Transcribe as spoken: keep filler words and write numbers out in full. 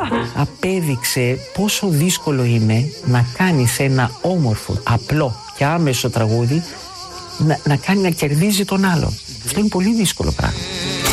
απέδειξε πόσο δύσκολο είναι να κάνεις ένα όμορφο, απλό και άμεσο τραγούδι να, να κάνει να κερδίζει τον άλλον. Αυτό είναι πολύ δύσκολο πράγμα.